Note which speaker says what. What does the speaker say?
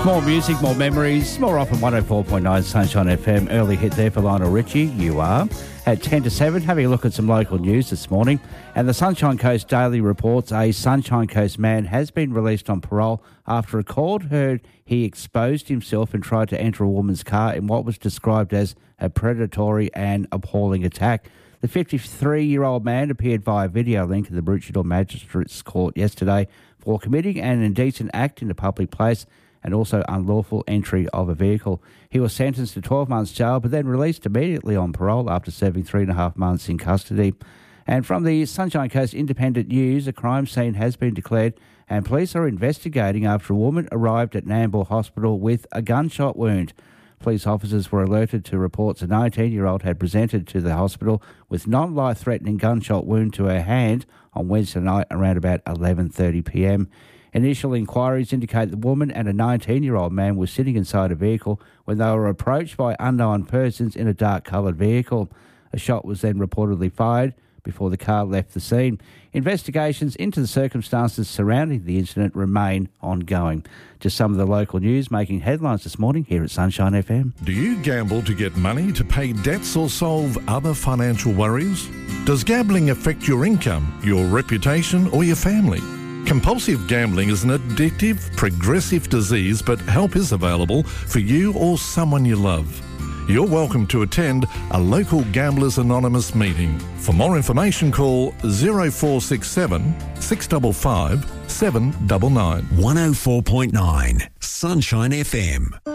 Speaker 1: More music, more memories, more often 104.9 Sunshine FM. Early hit there for Lionel Richie, You Are. At 10 to 7, having a look at some local news this morning. And the Sunshine Coast Daily reports a Sunshine Coast man has been released on parole after a court heard he exposed himself and tried to enter a woman's car in what was described as a predatory and appalling attack. The 53-year-old man appeared via video link in the Maroochydore Magistrates Court yesterday for committing an indecent act in a public place and also unlawful entry of a vehicle. He was sentenced to 12 months jail but then released immediately on parole after serving 3.5 months in custody. And from the Sunshine Coast Independent News, a crime scene has been declared and police are investigating after a woman arrived at Nambour Hospital with a gunshot wound. Police officers were alerted to reports a 19-year-old had presented to the hospital with non-life-threatening gunshot wound to her hand on Wednesday night around about 11:30pm. Initial inquiries indicate the woman and a 19-year-old man were sitting inside a vehicle when they were approached by unknown persons in a dark-coloured vehicle. A shot was then reportedly fired before the car left the scene. Investigations into the circumstances surrounding the incident remain ongoing. Just some of the local news making headlines this morning here at Sunshine FM.
Speaker 2: Do you gamble to get money to pay debts or solve other financial worries? Does gambling affect your income, your reputation or your family? Compulsive gambling is an addictive, progressive disease, but help is available for you or someone you love. You're welcome to attend a local Gamblers Anonymous meeting. For more information, call 0467 655 799.
Speaker 3: 104.9 Sunshine FM.